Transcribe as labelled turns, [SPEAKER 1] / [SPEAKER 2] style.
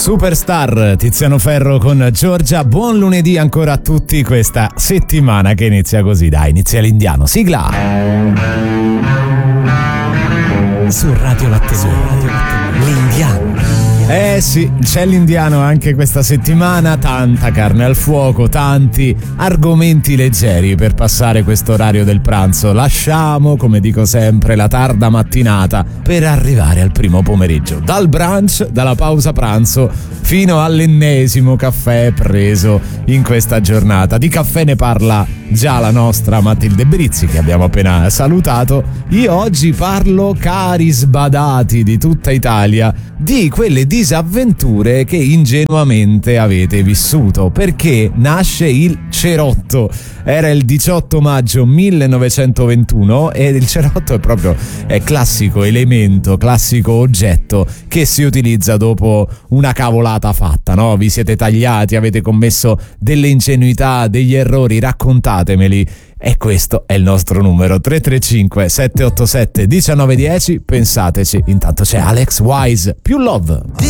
[SPEAKER 1] Superstar, Tiziano Ferro con Giorgia. Buon lunedì ancora a tutti, questa settimana che inizia così, dai, inizia l'Indiano, sigla su Radio Lattesoro, l'Indiano. Sì, c'è l'Indiano anche questa settimana, tanta carne al fuoco, tanti argomenti leggeri per passare questo orario del pranzo. Lasciamo, come dico sempre, la tarda mattinata per arrivare al primo pomeriggio. Dal brunch, dalla pausa pranzo, fino all'ennesimo caffè preso in questa giornata. Di caffè ne parla già la nostra Matilde Brizzi, che abbiamo appena salutato. Io oggi parlo, cari sbadati di tutta Italia, di quelle disavventure che ingenuamente avete vissuto, perché nasce il cerotto. Era il 18 maggio 1921 e il cerotto è classico elemento, classico oggetto che si utilizza dopo una cavolata fatta, no? Vi siete tagliati, avete commesso delle ingenuità, degli errori, raccontatemeli. E questo è il nostro numero 335 787 1910. Pensateci, intanto c'è Alex Wise, più love.